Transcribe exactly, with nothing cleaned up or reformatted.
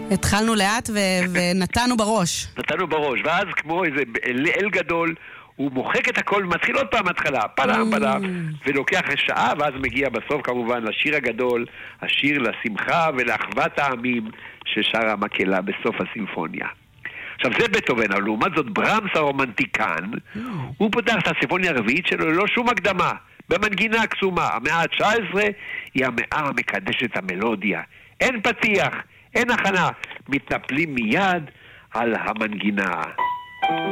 התחלנו לאט ו- ונתנו בראש. נתנו בראש, ואז כמו איזה אל, אל גדול, הוא מוחק את הכל, מתחיל עוד פעם התחלה, פלם פלם, ולוקח שעה, ואז מגיע בסוף כמובן לשיר הגדול, השיר לשמחה ולאחוות העמים, ששר המקהלה בסוף הסימפוניה. עכשיו זה בטהובן, אבל לעומת זאת ברמס הרומנטיקן, הוא פותח את הסימפוניה הרביעית שלו ללא שום הקדמה, במנגינה קסומה. המאה ה-תשע עשרה היא המאה המקדשת המלודיה. אין פתיח, אין הכנה, מתנפלים מיד על המנגינה.